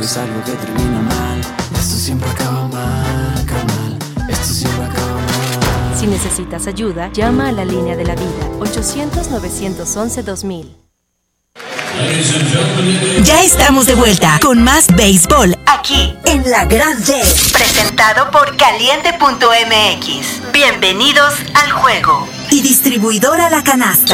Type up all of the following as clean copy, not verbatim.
Es algo que termina mal, esto siempre acaba mal, carnal, esto siempre acaba mal. Si necesitas ayuda, llama a la línea de la vida, 800-911-2000. Ya estamos de vuelta con más béisbol aquí en La Gran Red, presentado por Caliente.mx. Bienvenidos al juego. Y distribuidora La Canasta.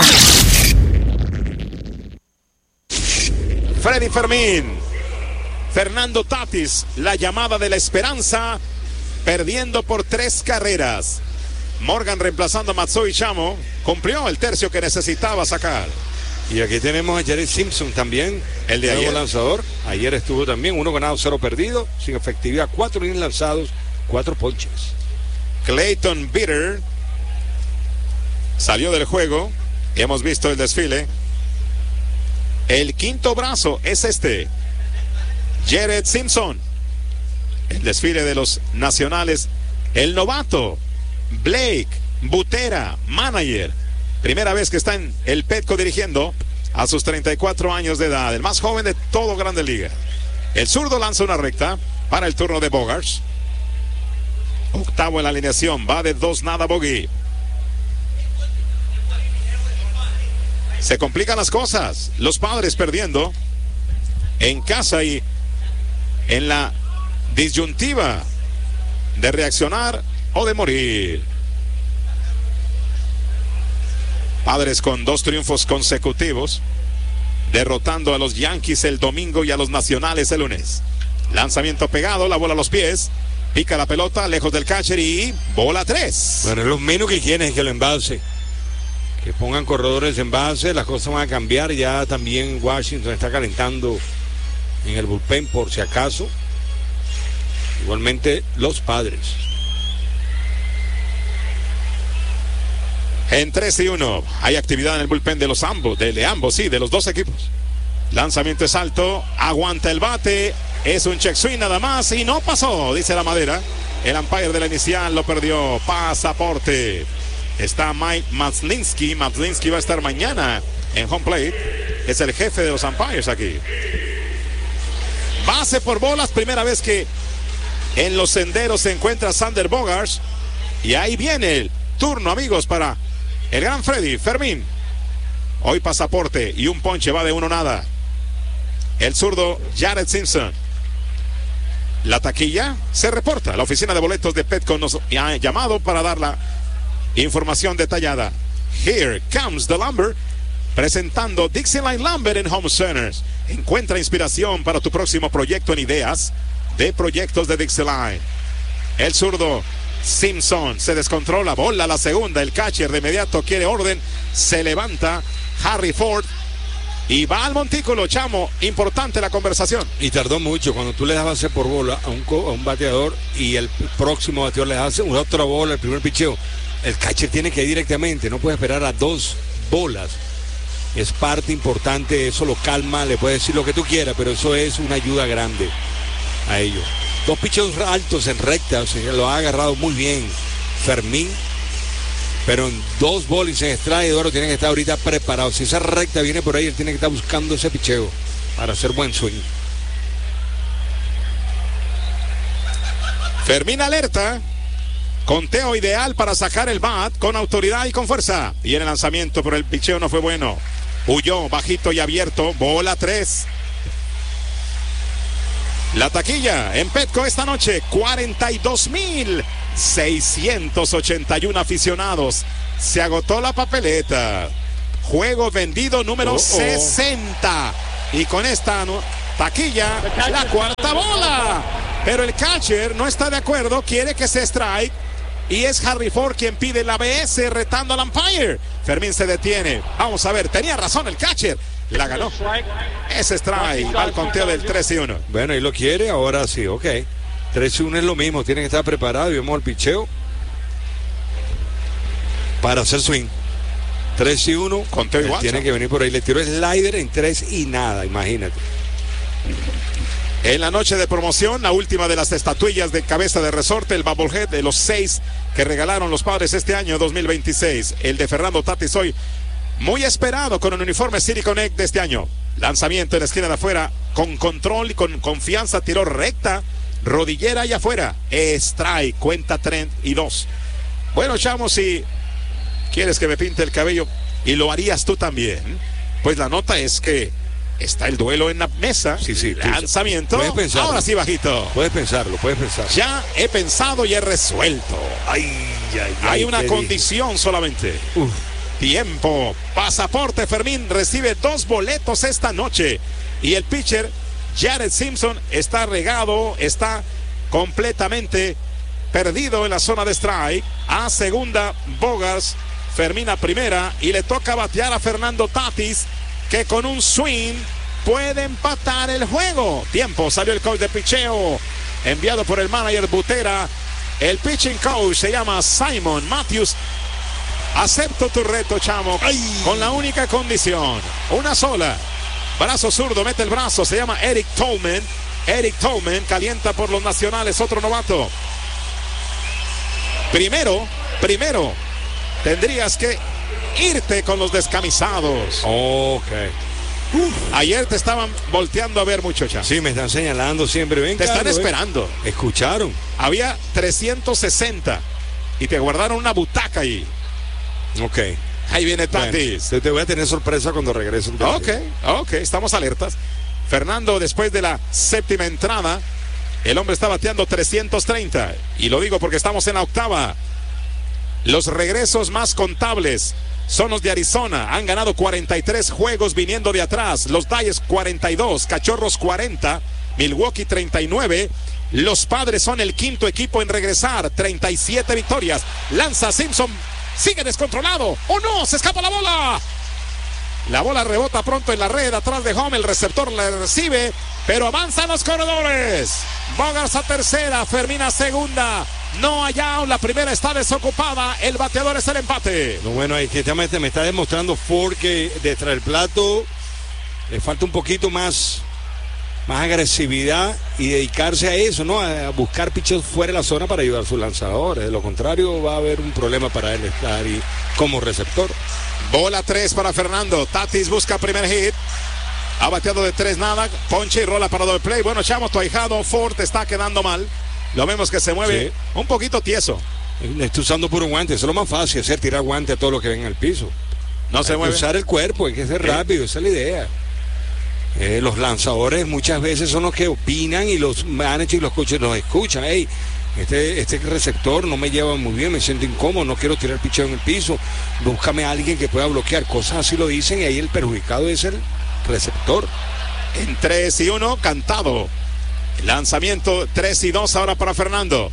Freddy Fermín, Fernando Tatis, la llamada de la esperanza, perdiendo por 3 carreras. Morgan reemplazando a Matsui Chamo, cumplió el tercio que necesitaba sacar. Y aquí tenemos a Jared Simpson también, el de ayer. Lanzador. Ayer estuvo también, 1 ganado, 0 perdido, sin efectividad, 4 innings lanzados, 4 ponches. Clayton Bitter salió del juego y hemos visto el desfile. El quinto brazo es este, Jared Simpson. El desfile de los nacionales, el novato Blake Butera, manager. Primera vez que está en el Petco dirigiendo a sus 34 años de edad. El más joven de todo Grandes Ligas. El zurdo lanza una recta para el turno de Bogaerts. Octavo en la alineación. Va de 2-0 bogey. Se complican las cosas. Los Padres perdiendo en casa y en la disyuntiva de reaccionar o de morir. Padres con 2 triunfos consecutivos, derrotando a los Yankees el domingo y a los Nacionales el lunes. Lanzamiento pegado, la bola a los pies, pica la pelota lejos del catcher y bola 3. Bueno, lo menos que quieren es que lo embalse, que pongan corredores en base, las cosas van a cambiar. Ya también Washington está calentando en el bullpen por si acaso. Igualmente los Padres. En 3-1 hay actividad en el bullpen de los ambos, de los dos equipos. Lanzamiento es alto, aguanta el bate, es un check swing nada más y no pasó, dice la madera. El umpire de la inicial lo perdió. Pasaporte. Está Mike Maslinski. Maslinski va a estar mañana en home plate. Es el jefe de los umpires aquí. Base por bolas, primera vez que en los senderos se encuentra Xander Bogaerts. Y ahí viene el turno, amigos, para el gran Freddy Fermín. Hoy pasaporte y un ponche, va de 1-0. El zurdo Jared Simpson. La taquilla se reporta. La oficina de boletos de Petco nos ha llamado para dar la información detallada. Here comes the lumber. Presentando Dixieline Lumber en Home Centers. Encuentra inspiración para tu próximo proyecto en ideas de proyectos de Dixieline. El zurdo Simpson se descontrola, bola a la segunda, el catcher de inmediato quiere orden, se levanta Harry Ford y va al montículo. Chamo, importante la conversación. Y tardó mucho. Cuando tú le das base por bola a un bateador y el próximo bateador le hace una otra bola, el primer picheo, el catcher tiene que ir directamente, no puede esperar a 2 bolas. Es parte importante, eso lo calma, le puedes decir lo que tú quieras, pero eso es una ayuda grande a ellos. 2 picheos altos en recta, o sea, lo ha agarrado muy bien Fermín, pero en 2 bolas en strike, Eduardo tiene que estar ahorita preparado. Si esa recta viene por ahí, él tiene que estar buscando ese picheo para hacer buen swing. Fermín alerta, conteo ideal para sacar el bat con autoridad y con fuerza. Y en el lanzamiento, pero el picheo no fue bueno. Huyó bajito y abierto, bola 3. La taquilla en Petco esta noche, 42,681 aficionados. Se agotó la papeleta. Juego vendido número 60. Y con esta taquilla, la cuarta bola. Pero el catcher no está de acuerdo, quiere que sea strike. Y es Harry Ford quien pide la ABS retando al umpire. Fermín se detiene. Vamos a ver, tenía razón el catcher. La ganó. Ese strike al conteo del 3-1. Bueno, y lo quiere, ahora sí, ok. 3-1 es lo mismo, tiene que estar preparado. Y vemos el picheo para hacer swing. 3-1, conteo igual. Tiene que venir por ahí. Le tiró slider en 3 y nada, imagínate. En la noche de promoción, la última de las estatuillas de cabeza de resorte, el Bubblehead de los 6 que regalaron los Padres este año 2026. El de Fernando Tatis hoy muy esperado con el uniforme City Connect de este año. Lanzamiento en la esquina de afuera con control y con confianza, tiró recta, rodillera y afuera. Strike, cuenta 32. Bueno, chamo, si quieres que me pinte el cabello y lo harías tú también, pues la nota es que está el duelo en la mesa. Sí. Lanzamiento. Puedes pensarlo. Ahora sí, bajito. Puedes pensarlo. Ya he pensado y he resuelto. Hay una condición solamente. Tiempo. Pasaporte Fermín recibe 2 boletos esta noche. Y el pitcher Jared Simpson está regado, está completamente perdido en la zona de strike. A segunda, Bogaerts. Fermín a primera y le toca batear a Fernando Tatis, que con un swing puede empatar el juego. Tiempo, salió el coach de picheo, enviado por el manager Butera. El pitching coach se llama Simon Matthews. Acepto tu reto, chamo, con la única condición, una sola. Brazo zurdo, mete el brazo, se llama Eric Tolman. Eric Tolman calienta por los nacionales, otro novato. Primero, tendrías que irte con los descamisados. Ok. Ayer te estaban volteando a ver, muchacha. Sí, me están señalando siempre. Ven, te están Carlos, esperando. Escucharon. Había 360 y te guardaron una butaca ahí. Ok. Ahí viene Tatis. Bueno, te voy a tener sorpresa cuando regrese. Ok, estamos alertas. Fernando, después de la séptima entrada, el hombre está bateando 330. Y lo digo porque estamos en la octava. Los regresos más contables son los de Arizona. Han ganado 43 juegos viniendo de atrás. Los Dodgers 42, Cachorros 40, Milwaukee 39. Los Padres son el quinto equipo en regresar, 37 victorias. Lanza Simpson, sigue descontrolado. ¡Oh no! ¡Se escapa la bola! La bola rebota pronto en la red atrás de home. El receptor la recibe, pero avanzan los corredores. Bogaerts a tercera, Fermín a segunda. No hay out, la primera está desocupada. El bateador es el empate. No, bueno, ahí me está demostrando Ford que detrás del plato le falta un poquito más agresividad y dedicarse a eso, ¿no? A buscar picheos fuera de la zona para ayudar a sus lanzadores. De lo contrario, va a haber un problema para él estar ahí como receptor. Bola 3 para Fernando. Tatis busca primer hit. Ha bateado de 3 nada. Ponche y rola para doble play. Bueno, chamo, tu ahijado Ford está quedando mal. Lo vemos que se mueve un poquito tieso. Está usando puro guante. Eso es lo más fácil, hacer tirar guante a todo lo que ven en el piso. No se mueve. Usar el cuerpo, hay que ser rápido, esa es la idea. Los lanzadores muchas veces son los que opinan y los managers y los coaches los escuchan. Hey, este receptor no me lleva muy bien, me siento incómodo, no quiero tirar picheo en el piso, búscame a alguien que pueda bloquear. Cosas así lo dicen y ahí el perjudicado es el receptor. En 3-1, cantado. Lanzamiento 3-2 ahora para Fernando.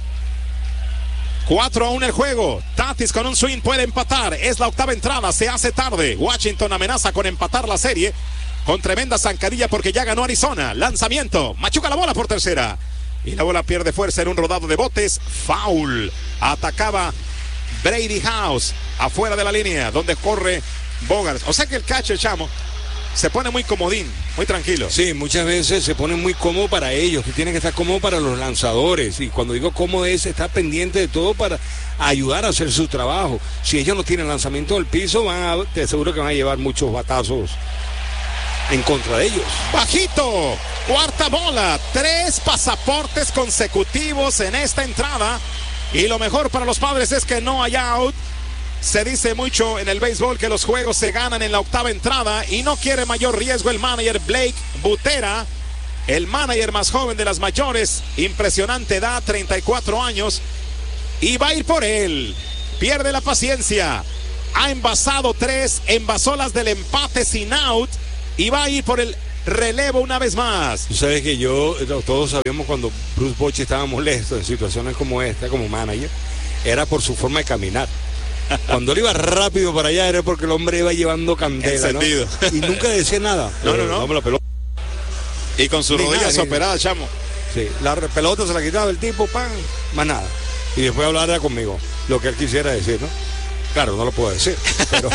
4-1 el juego. Tatis con un swing puede empatar. Es la octava entrada, se hace tarde. Washington amenaza con empatar la serie con tremenda zancadilla porque ya ganó Arizona. Lanzamiento, machuca la bola por tercera y la bola pierde fuerza en un rodado de botes. Foul. Atacaba Brady House afuera de la línea donde corre Bogaerts. O sea que el catcher, chamo, se pone muy comodín, muy tranquilo. Sí, muchas veces se pone muy cómodo para ellos, que tienen que estar cómodo para los lanzadores. Y cuando digo cómodo es estar pendiente de todo para ayudar a hacer su trabajo. Si ellos no tienen lanzamiento del piso, te aseguro que van a llevar muchos batazos en contra de ellos. Bajito, cuarta bola, 3 pasaportes consecutivos en esta entrada. Y lo mejor para los Padres es que no hay out. Se dice mucho en el béisbol que los juegos se ganan en la octava entrada y no quiere mayor riesgo el manager Blake Butera, el manager más joven de las mayores, impresionante edad, 34 años, y va a ir por él. Pierde la paciencia, ha envasado 3, envasó las del empate sin out y va a ir por el relevo una vez más. Tú sabes que todos sabíamos cuando Bruce Bochy estaba molesto en situaciones como esta, como manager, era por su forma de caminar. Cuando él iba rápido para allá era porque el hombre iba llevando candela, ¿no? Y nunca decía nada. No. La pelota. Y con sus rodillas operadas, chamo. Sí, la pelota se la quitaba el tipo, pan, más nada. Y después hablara conmigo, lo que él quisiera decir, ¿no? Claro, no lo puedo decir, pero...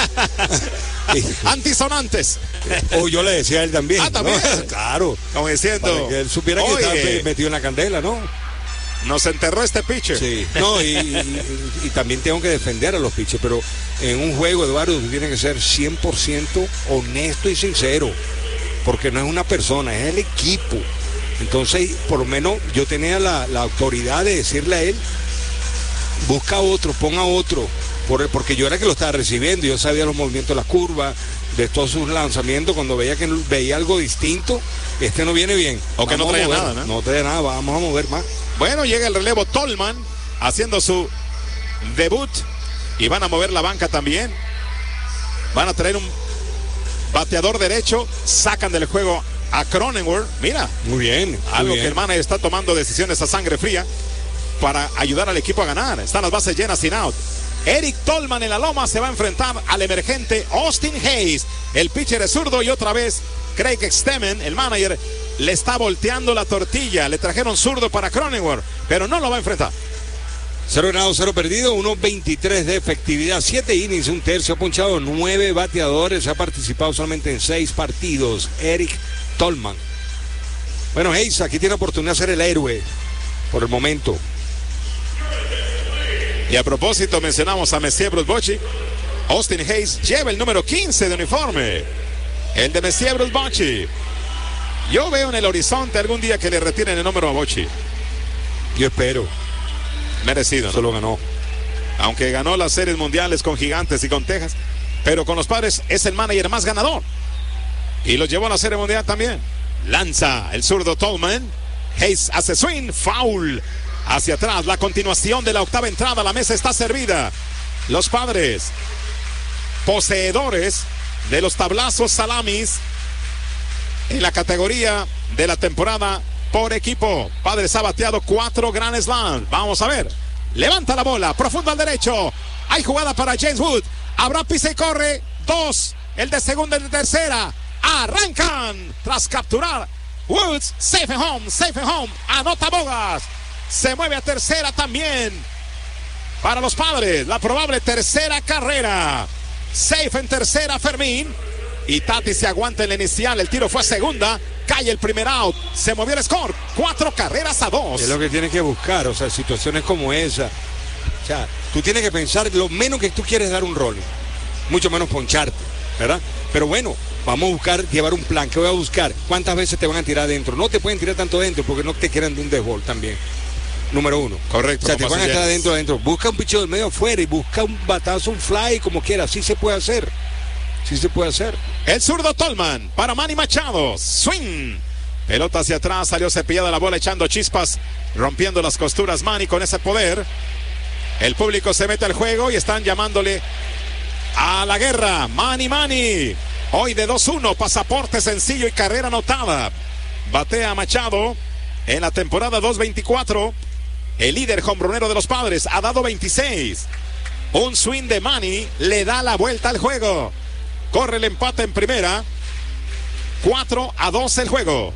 Antisonantes. O yo le decía a él también. Ah, también. ¿No? Claro. Como diciendo... Para que él supiera que estaba metido en la candela, ¿no? Nos enterró este pitcher. Sí, no, y también tengo que defender a los pitchers, pero en un juego, Eduardo, tú tienes que ser 100% honesto y sincero. porque no es una persona, es el equipo. Entonces, por lo menos yo tenía la autoridad de decirle a él, busca a otro, ponga a otro, porque yo era el que lo estaba recibiendo, yo sabía los movimientos de la curva, de todos sus lanzamientos, cuando veía algo distinto, este no viene bien. O que no traía nada, ¿no? No traía nada, vamos a mover más. Bueno, llega el relevo Tolman, haciendo su debut, y van a mover la banca también. Van a traer un bateador derecho, sacan del juego a Cronenworth. Mira, muy bien. Algo que el manager está tomando decisiones a sangre fría para ayudar al equipo a ganar. Están las bases llenas sin out. Eric Tolman en la loma se va a enfrentar al emergente Austin Hayes. El pitcher es zurdo y otra vez Craig Stemmen, el manager, le está volteando la tortilla. Le trajeron zurdo para Cronenworth, pero no lo va a enfrentar. 0 ganado, 0 perdido, 1.23 de efectividad, 7 innings, un tercio, ha punchado 9 bateadores, ha participado solamente en 6 partidos. Eric Tolman. Bueno, Hayes aquí tiene oportunidad de ser el héroe por el momento. Y a propósito, mencionamos a Messier Bruce Bochy. Austin Hayes lleva el número 15 de uniforme, el de Messier Bruce Bochy. Yo veo en el horizonte algún día que le retiren el número a Bochy. Yo espero. Merecido, ¿no? Solo ganó. Aunque ganó las series mundiales con Gigantes y con Texas, pero con los Padres es el manager más ganador. Y lo llevó a la serie mundial también. Lanza el zurdo Tolman. Hayes hace swing, foul. Hacia atrás, la continuación de la octava entrada. La mesa está servida. Los Padres, poseedores de los tablazos salamis en la categoría de la temporada por equipo. Padres ha bateado 4 Grand Slams. Vamos a ver. Levanta la bola, profundo al derecho. Hay jugada para James Wood. Habrá pisa y corre. 2. El de segunda y de tercera. Arrancan tras capturar. Woods, safe and home, safe and home. Anota Bogas. Se mueve a tercera también. Para los Padres, la probable tercera carrera. Safe en tercera Fermín. Y Tati se aguanta en la inicial. El tiro fue a segunda. Cae el primer out. Se movió el score. 4 carreras a 2. Es lo que tienes que buscar. O sea, situaciones como esa. O sea, tú tienes que pensar lo menos que tú quieres dar un rol. Mucho menos poncharte, ¿verdad? Pero bueno, vamos a buscar, llevar un plan. ¿Qué voy a buscar? ¿Cuántas veces te van a tirar adentro? No te pueden tirar tanto adentro porque no te quieren de un desbol también. Número 1. Correcto. O sea, te van a estar adentro. Busca un picheo del medio afuera y busca un batazo, un fly, como quieras. Sí se puede hacer. Sí se puede hacer. El zurdo Tolman para Manny Machado. Swing. Pelota hacia atrás. Salió cepillada la bola echando chispas. Rompiendo las costuras Manny con ese poder. El público se mete al juego y están llamándole a la guerra. Manny. Hoy de 2-1. Pasaporte sencillo y carrera anotada. Batea Machado en la temporada 2-24. El líder hombronero de los Padres ha dado 26. Un swing de Manny le da la vuelta al juego. Corre el empate en primera. 4-2 el juego.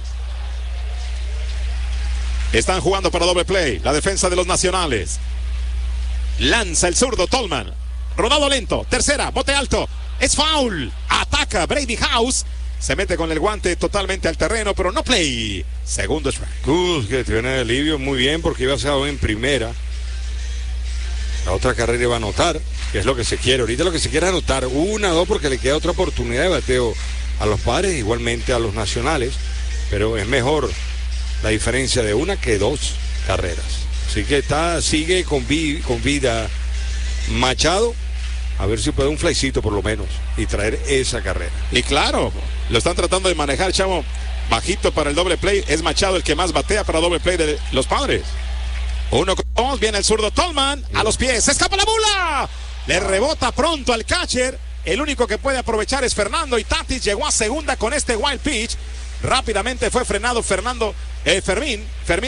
Están jugando para doble play. La defensa de los nacionales. Lanza el zurdo Tolman. Rodado lento. Tercera. Bote alto. Es foul. Ataca Brady House. Se mete con el guante totalmente al terreno, pero no play. Segundo strike. Que tiene alivio muy bien porque iba a ser en primera. La otra carrera iba a anotar, que es lo que se quiere. Ahorita lo que se quiere es anotar 1 2 porque le queda otra oportunidad de bateo a los Padres, igualmente a los nacionales. Pero es mejor la diferencia de 1 que 2 carreras. Así que sigue con vida Machado. A ver si puede un flycito por lo menos y traer esa carrera. Y claro, lo están tratando de manejar, chavo. Bajito para el doble play. Es Machado el que más batea para doble play de los Padres. 1-2, viene el zurdo Tolman a los pies. ¡Se escapa la bola! Le rebota pronto al catcher. El único que puede aprovechar es Fernando y Tatis llegó a segunda con este wild pitch. Rápidamente fue frenado Fermín.